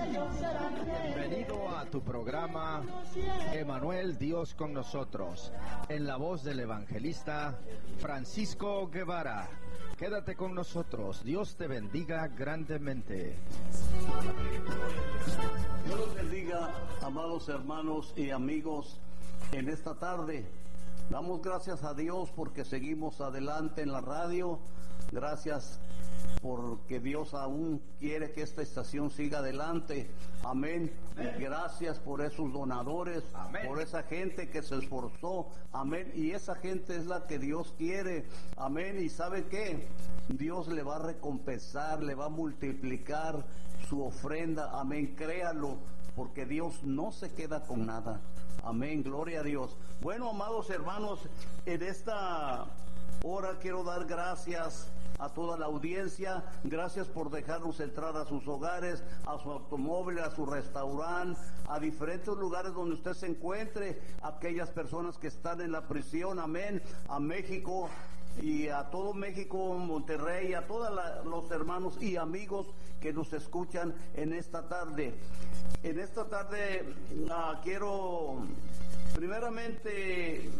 Bienvenido a tu programa Emanuel, Dios con nosotros, en la voz del evangelista Francisco Guevara. Quédate con nosotros, Dios te bendiga grandemente. Dios los bendiga, amados hermanos y amigos, en esta tarde. Damos gracias a Dios porque seguimos adelante en la radio. Gracias porque Dios aún quiere que esta estación siga adelante. Amén. Y gracias por esos donadores, amén, por esa gente que se esforzó. Amén. Y esa gente es la que Dios quiere. Amén. Y ¿sabe qué? Dios le va a recompensar, le va a multiplicar su ofrenda. Amén. Créalo, porque Dios no se queda con nada. Amén. Gloria a Dios. Bueno, amados hermanos, en esta hora quiero dar gracias a toda la audiencia. Gracias por dejarnos entrar a sus hogares, a su automóvil, a su restaurante, a diferentes lugares donde usted se encuentre, aquellas personas que están en la prisión, amén, a México y a todo México, Monterrey, a todos los hermanos y amigos que nos escuchan en esta tarde. En esta tarde quiero primeramente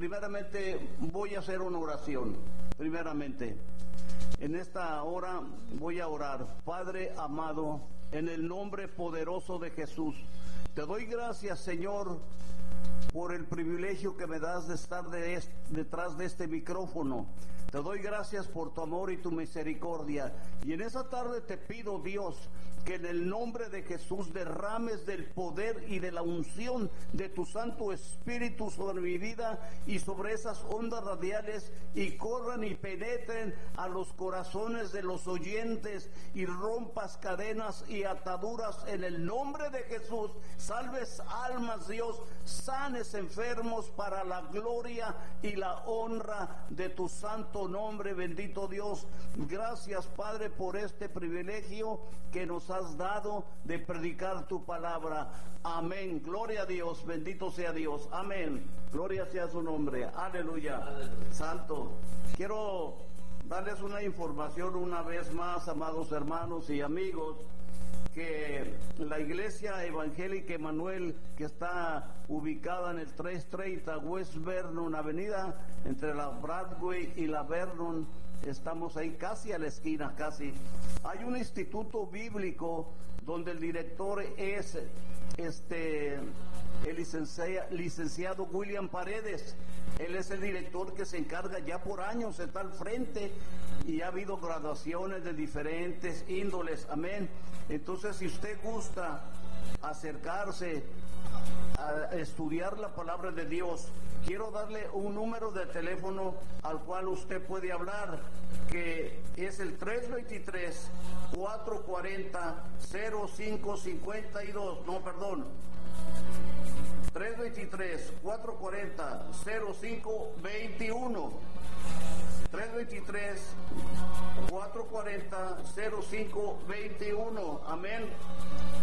voy a hacer una oración. Primeramente, en esta hora voy a orar. Padre amado, en el nombre poderoso de Jesús, te doy gracias, Señor, por el privilegio que me das de estar detrás de este micrófono. Te doy gracias por tu amor y tu misericordia. Y en esa tarde te pido, Dios, que en el nombre de Jesús derrames del poder y de la unción de tu Santo Espíritu sobre mi vida y sobre esas ondas radiales, y corran y penetren a los corazones de los oyentes y rompas cadenas y ataduras en el nombre de Jesús. Salves almas, Dios, sanes enfermos para la gloria y la honra de tu santo nombre, bendito Dios. Gracias, Padre, por este privilegio que nos has dado de predicar tu palabra. Amén. Gloria a Dios, bendito sea Dios. Amén. Gloria sea su nombre. Aleluya. Santo. Quiero darles una información una vez más, amados hermanos y amigos, que la Iglesia Evangélica Emanuel, que está ubicada en el 330 West Vernon Avenida, entre la Broadway y la Vernon, estamos ahí casi a la esquina, casi. Hay un instituto bíblico donde el director es el licenciado William Paredes. Él es el director que se encarga, ya por años está al frente, y ha habido graduaciones de diferentes índoles. Amén. Entonces, si usted gusta acercarse a estudiar la palabra de Dios, quiero darle un número de teléfono al cual usted puede hablar, que es el 323-440-0552. No, perdón. 323-440-0521. 323-440-0521. Amén.